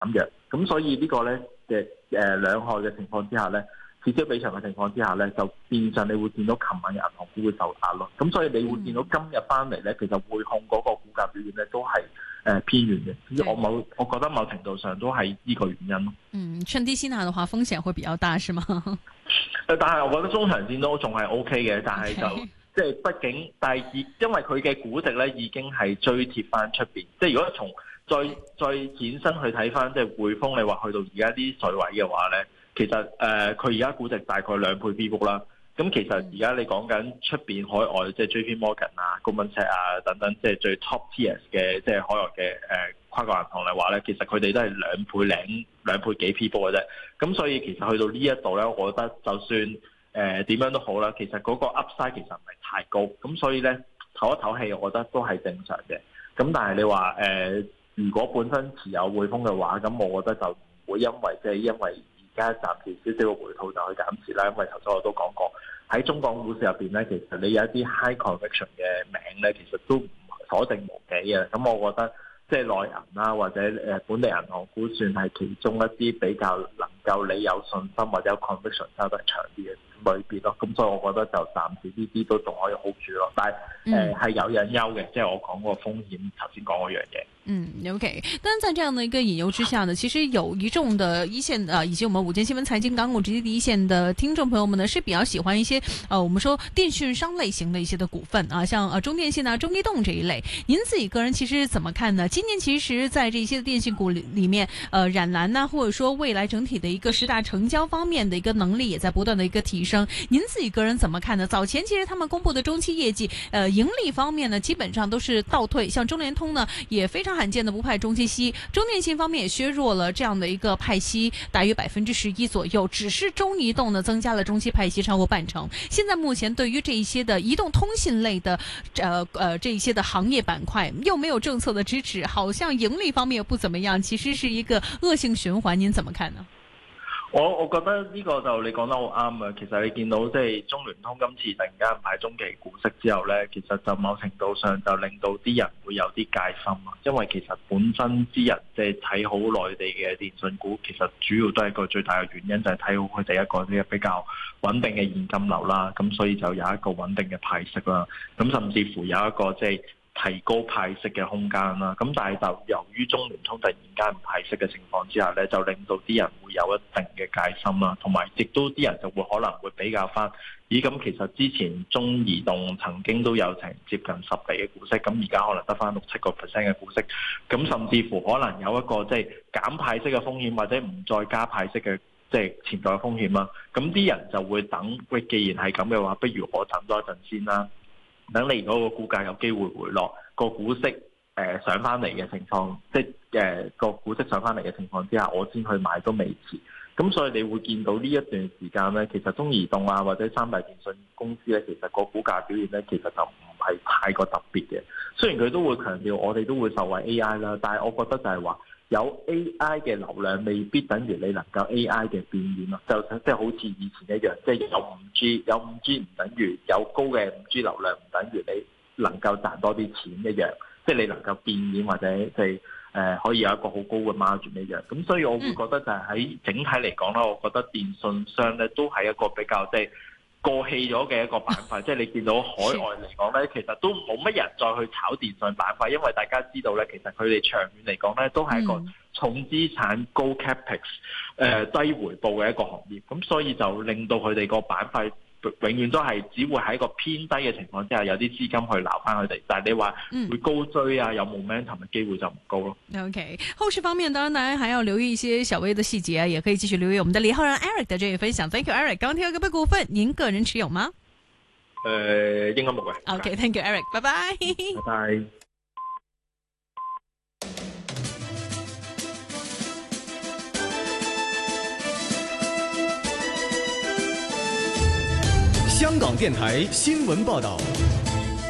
弱。咁所以呢個咧嘅兩害嘅情況之下咧，此消彼長嘅情況之下咧，就變相你會見到琴晚嘅銀行股會受壓咯。咁所以你會見到今日翻嚟咧，其實匯控嗰個股價表現咧都係偏軟嘅。我覺得某程度上都係呢個原因咯。 趁低吸納嘅話，風險會比較大，是嗎？ 但係我覺得中長線都仲係 OK 嘅，但係就即係畢竟，但係因為佢嘅估值咧已經係追貼翻出邊，即係如果從再衍生去睇翻，即係匯豐你話去到而家啲水位嘅話咧，其實佢而家估值大概2倍 B book 啦。咁其實而家你講緊出邊海外，即係 JP Morgan 啊、Goldman Sachs 啊等等，即係最 top tiers 嘅即係海外嘅跨國銀行嚟話咧，其實佢哋都係2倍幾 P book 嘅啫。咁所以其實去到呢一度咧，我覺得就算點樣都好啦，其實嗰個 upside 其實唔係太高。咁所以咧唞一唞氣，我覺得都係正常嘅。咁但係你話如果本身持有匯豐嘅話，咁我覺得就唔會因為而家暫時少少嘅回吐就去減持啦。因為頭先我都講過，喺中港股市入邊咧，其實你有一啲 high conviction 嘅名咧，其實都所剩無幾嘅。咁我覺得即係內銀啦，或者本地銀行股算係其中一啲比較能夠你有信心或者有 conviction 揸得長啲嘅類別咯。咁所以我覺得就暫時呢啲都仲可以 hold 住咯。但係係有隱憂嘅，即係我講個風險頭先講嗰樣嘢。 OK。但是在這樣的一個隱憂之下呢，其實有一眾的一線以及我們午間新聞財經港股直擊第一線的聽眾朋友們呢，是比較喜歡一些我們說電訊商類型的一些的股份啊，像中電信啊、中移動這一類。您自己個人其實怎麼看呢？今年其實在這些電信股裏面，冉藍呢，或者說未來整體的一個10大成交方面的一個能力也在不斷的一個提升。您自己個人怎麼看呢？早前其實他們公布的中期業績，盈利方面呢，基本上都是倒退。像中聯通呢，也非常罕見的不派中期息，中電信方面也削弱了這樣的一個派息，大約11%左右。只是中移動呢，增加了中期派息超過半成。現在目前對於這一些的移動通信類的，這一些的行業板塊，又沒有政策的支持，好像盈利方面又不怎麼樣，其實是一個惡性循環。您怎麼看呢？ 我覺得呢個就你講得好啱啊！其實你見到即係中聯通今次突然間派中期股息之後咧，其實就某程度上就令到啲人會有啲戒心啊。因為其實本身啲人即係睇好內地嘅電信股，其實主要都係一個最大嘅原因就係睇好佢哋一個呢個比較穩定嘅現金流啦。咁所以就有一個穩定嘅派息啦。咁甚至乎有一個即係提高派息嘅空間啦，咁但係就由於中聯通突然間唔派息嘅情況之下咧，就令到啲人會有一定嘅戒心啦，同埋亦都啲人就會可能會比較翻，咁其實之前中移動曾經都有成接近10厘嘅股息，咁而家可能得翻6-7% 嘅股息，咁甚至乎可能有一個即係減派息嘅風險，或者唔再加派息嘅即係潛在嘅風險啦。咁啲人就會等，喂，既然係咁嘅話，不如我等多一陣先啦。等你嗰個股價有機會回落，個股息上翻嚟嘅情況，即係個股息上翻嚟嘅情況之下，我先去買都未遲。咁所以你會見到呢一段時間咧，其實中移動啊或者三大電信公司咧，其實個股價表現咧，其實就唔係太過特別嘅。雖然佢都會強調我哋都會受惠 AI 啦，但係我覺得就係話有 AI 嘅流量未必等於你能夠 AI 嘅變現咯。就即係好似以前一樣，即係有 5G 唔等於有高嘅 5G 流量唔等於你能夠賺多啲錢一樣，即係你能夠變現或者即係可以有一個好高嘅 margin 一樣。咁所以我會覺得就係喺整體嚟講啦，我覺得電信商咧都係一個比較即係過氣咗嘅一個板塊。即係你見到海外嚟講咧，其實都冇乜人再去炒電信板塊，因為大家知道咧，其實佢哋長遠嚟講咧都係一個重資產高 capex 低回報嘅一個行業。咁所以就令到佢哋個板塊永遠都係只會喺一個偏低嘅情況之下，有啲資金去撈翻佢哋。但係你話會高追啊，有 momentum 嘅機會就唔高咯。 OK， 後市方面當然大家還要留意一些小微的細節，也可以繼續留意我們的李浩然 Eric 的這一分享。Thank you Eric。剛提到嘅股份，您個人持有嗎？ 應該冇嘅。 OK，Thank you Eric，拜拜。 拜拜。 香港電台新聞報道。